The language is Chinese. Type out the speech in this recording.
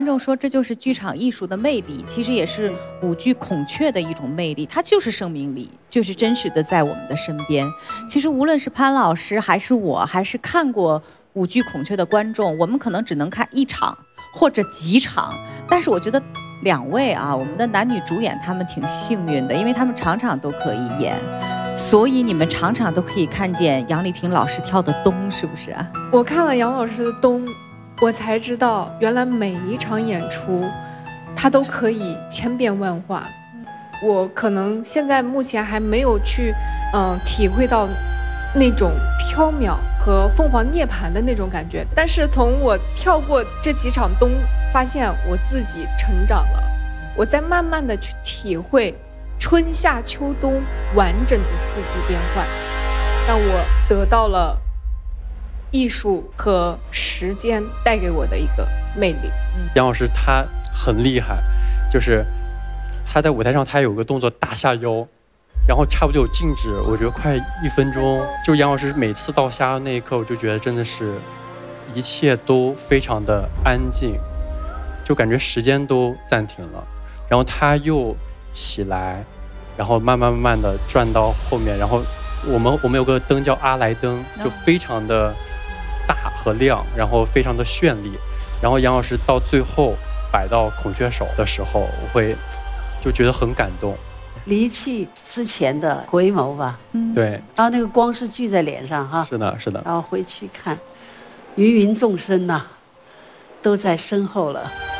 观众说这就是剧场艺术的魅力，其实也是舞剧孔雀的一种魅力，它就是生命力，就是真实的在我们的身边。其实无论是潘老师还是我，还是看过舞剧孔雀的观众，我们可能只能看一场或者几场，但是我觉得两位啊，我们的男女主演他们挺幸运的，因为他们场场都可以演，所以你们场场都可以看见杨丽萍老师跳的冬，是不是啊？ 我看了杨老师的冬，我才知道原来每一场演出他都可以千变万化。我可能现在目前还没有去体会到那种缥缈和凤凰涅槃的那种感觉，但是从我跳过这几场冬，发现我自己成长了，我在慢慢的去体会春夏秋冬完整的四季变换，让我得到了艺术和时间带给我的一个魅力。 杨老师他很厉害，就是他在舞台上他有个动作大下腰，然后差不多有静止，我觉得快1分钟。就杨老师每次到下腰那一刻，我就觉得真的是一切都非常的安静，就感觉时间都暂停了。然后他又起来，然后慢慢的转到后面，然后我们有个灯叫阿莱灯，就非常的大和亮，然后非常的绚丽。然后杨老师到最后摆到孔雀手的时候，我会就觉得很感动。 离弃之前的回眸吧， 对， 然后那个光是聚在脸上哈， 是的，是的。 然后回去看，芸芸众生呐，都在身后了。